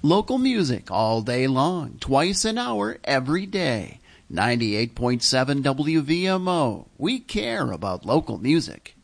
Local music all day long, twice an hour every day. 98.7 WVMO. We care about local music.